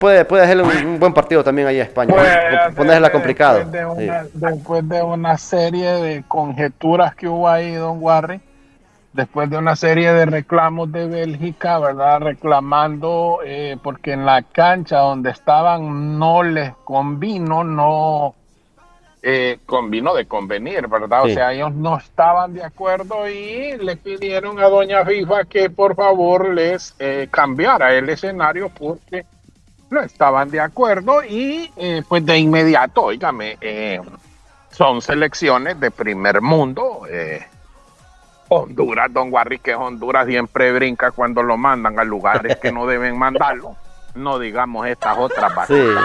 puede hacer un buen partido también ahí a España. Ponerla complicado. Después de una serie de conjeturas que hubo ahí, don Warren, después de una serie de reclamos de Bélgica, ¿verdad? Reclamando porque en la cancha donde estaban no les convino, no convino de convenir, ¿verdad? O Sí. sea, ellos no estaban de acuerdo y le pidieron a doña FIFA que por favor les cambiara el escenario porque no estaban de acuerdo y pues de inmediato, óigame, son selecciones de primer mundo. Honduras, don Warri, que Honduras siempre brinca cuando lo mandan a lugares que no deben mandarlo. No digamos estas otras vacitas.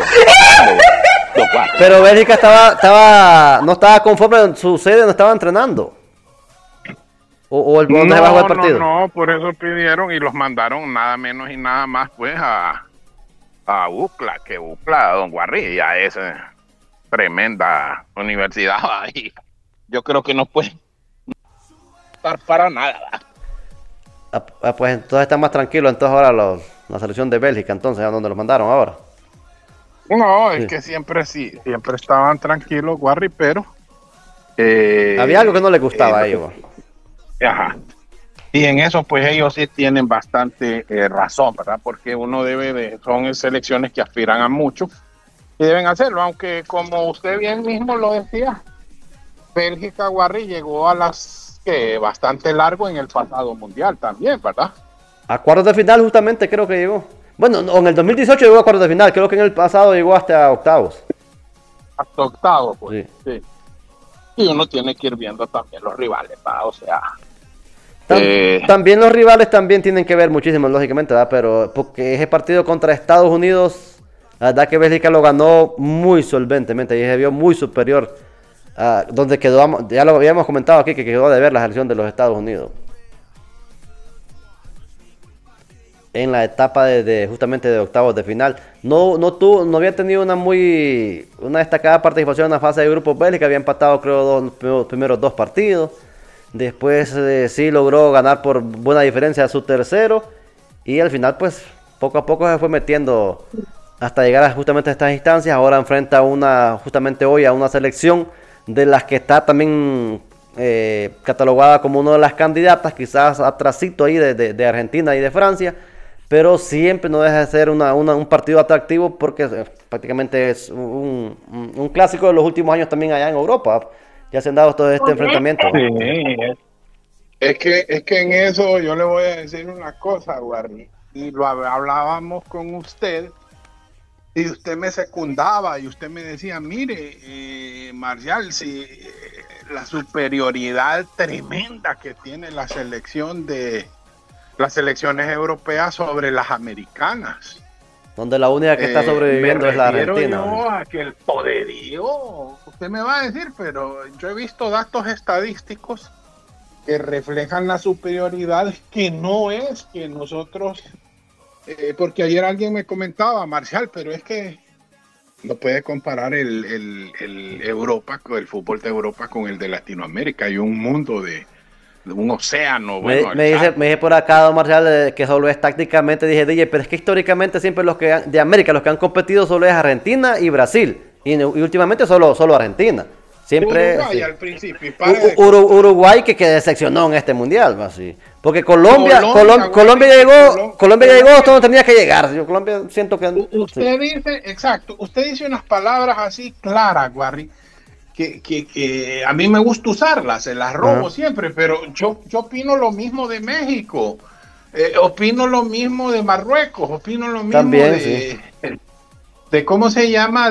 Sí. Pero Bélgica no estaba conforme en su sede, no estaba entrenando. ¿Dónde se va a jugar el partido? No, por eso pidieron y los mandaron nada menos y nada más pues a UCLA, que UCLA, don Warri, ya es tremenda universidad ahí. Yo creo que no puede estar para nada. Pues entonces está más tranquilo entonces ahora la selección de Bélgica, entonces, ¿a dónde los mandaron ahora? No, es que siempre estaban tranquilos, Warri, pero había algo que no les gustaba a ellos. Ajá. Y en eso, pues ellos sí tienen bastante razón, ¿verdad? Porque son selecciones que aspiran a mucho y deben hacerlo, aunque como usted bien mismo lo decía, Bélgica, Warri, llegó a bastante largo en el pasado mundial también, ¿verdad? A cuartos de final justamente creo que llegó. Bueno, no, en el 2018 llegó a cuartos de final, creo que en el pasado llegó hasta octavos. Hasta octavos, pues. Sí. Y uno tiene que ir viendo también los rivales, ¿verdad? O sea... También los rivales también tienen que ver muchísimo, lógicamente, ¿verdad? Pero porque ese partido contra Estados Unidos, la verdad que Bélgica lo ganó muy solventemente y se vio muy superior. Donde quedó, ya lo habíamos comentado aquí, que quedó de ver la selección de los Estados Unidos. En la etapa justamente de octavos de final. No había tenido una destacada participación en la fase de grupos. Bélgica había empatado creo los primeros 2 partidos. Después sí logró ganar por buena diferencia a su tercero. Y al final pues poco a poco se fue metiendo hasta llegar justamente a estas instancias. Ahora enfrenta justamente hoy a una selección de las que está también catalogada como una de las candidatas, quizás atrasito ahí de Argentina y de Francia. Pero siempre no deja de ser un partido atractivo porque prácticamente es un clásico de los últimos años también allá en Europa. Ya se han dado todo este enfrentamiento. Sí, es que en eso yo le voy a decir una cosa, Warri, y lo hablábamos con usted, y usted me secundaba, y usted me decía, mire, Marcial, si la superioridad tremenda que tiene las selecciones europeas sobre las americanas. Donde la única que está sobreviviendo es la Argentina. Yo a que el poderío, usted me va a decir, pero yo he visto datos estadísticos que reflejan la superioridad que no es que nosotros, porque ayer alguien me comentaba, Marcial, pero es que no puede comparar el Europa, el fútbol de Europa con el de Latinoamérica. Hay un mundo de un océano. Bueno, me dice por acá, don Marcial, que solo es tácticamente, dije, DJ, pero es que históricamente siempre de América, los que han competido solo es Argentina y Brasil. Y últimamente solo Argentina. Siempre Uruguay al principio. Uruguay que decepcionó en este mundial, así. Porque Colombia llegó, esto no tenía que llegar. Yo Colombia siento que usted dice, exacto, usted dice unas palabras así claras, Warri, que a mí me gusta usarlas, se las robo siempre, pero yo opino lo mismo de México, opino lo mismo de Marruecos, opino lo mismo también, de ¿cómo se llama?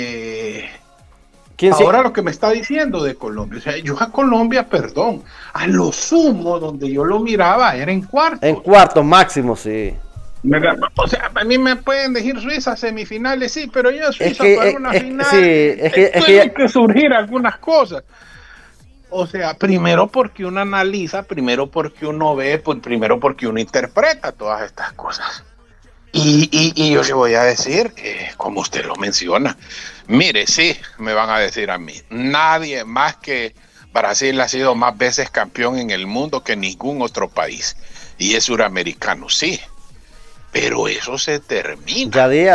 Ahora lo que me está diciendo de Colombia, o sea, yo a Colombia, perdón, a lo sumo donde yo lo miraba era en cuartos. En cuartos máximo, sí. O sea, a mí me pueden decir Suiza semifinales, sí, pero ya Suiza para una final tienen que surgir algunas cosas. O sea, primero porque uno analiza, primero porque uno ve, primero porque uno interpreta todas estas cosas. Y yo le voy a decir, como usted lo menciona, mire, sí, me van a decir a mí, nadie más que Brasil ha sido más veces campeón en el mundo que ningún otro país. Y es suramericano, sí. Pero eso se termina. Ya día.